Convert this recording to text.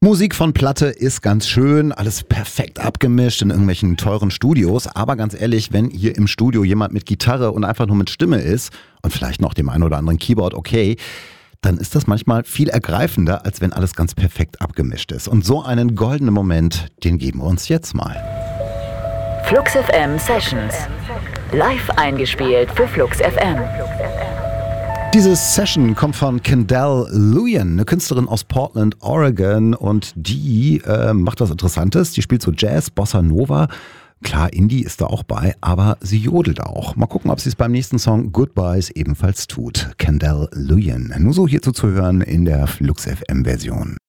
Musik von Platte ist ganz schön, alles perfekt abgemischt in irgendwelchen teuren Studios. Aber ganz ehrlich, wenn hier im Studio jemand mit Gitarre und einfach nur mit Stimme ist und vielleicht noch dem einen oder anderen Keyboard, okay, dann ist das manchmal viel ergreifender, als wenn alles ganz perfekt abgemischt ist. Und so einen goldenen Moment, den geben wir uns jetzt mal. Flux FM Sessions. Live eingespielt für Flux FM. Diese Session kommt von Kendall Luyan, eine Künstlerin aus Portland, Oregon, und die macht was Interessantes. Die spielt so Jazz, Bossa Nova. Klar, Indie ist da auch bei, aber sie jodelt auch. Mal gucken, ob sie es beim nächsten Song Goodbyes ebenfalls tut. Kendall Luyan. Nur so hierzu zu hören in der Flux FM Version.